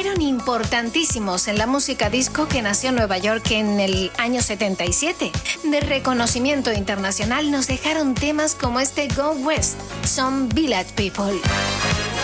fueron importantísimos en la música disco que nació en Nueva York en el año 77. De reconocimiento internacional nos dejaron temas como este Go West, Some Village People.